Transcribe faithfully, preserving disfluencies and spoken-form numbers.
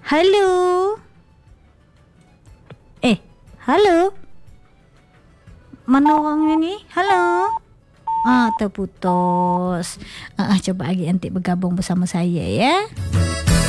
Halo. Eh, halo. Mana orangnya ni? Halo. Ah, terputus. Ah, ah, coba lagi nanti bergabung bersama saya ya.